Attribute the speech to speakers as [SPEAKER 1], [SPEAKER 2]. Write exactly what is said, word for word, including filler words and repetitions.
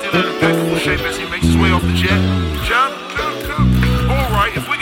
[SPEAKER 1] in a beautiful shape as he makes his way off the jet. Jump, jump, jump. All right, if we